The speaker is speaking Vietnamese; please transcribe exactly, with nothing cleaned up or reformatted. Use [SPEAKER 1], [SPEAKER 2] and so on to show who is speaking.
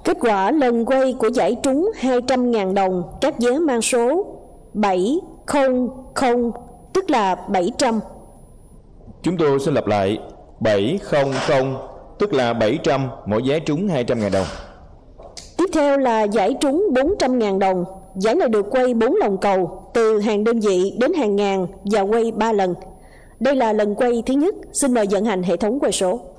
[SPEAKER 1] Kết quả lần quay của giải trúng hai trăm nghìn đồng các vé mang số bảy không không, tức là bảy trăm.
[SPEAKER 2] Chúng tôi xin lặp lại, bảy không không, tức là bảy trăm, mỗi vé trúng hai trăm nghìn đồng.
[SPEAKER 1] Tiếp theo là giải trúng bốn trăm nghìn đồng. Giải này được quay bốn lòng cầu, từ hàng đơn vị đến hàng ngàn và quay ba lần. Đây là lần quay thứ nhất. Xin mời vận hành hệ thống quay số.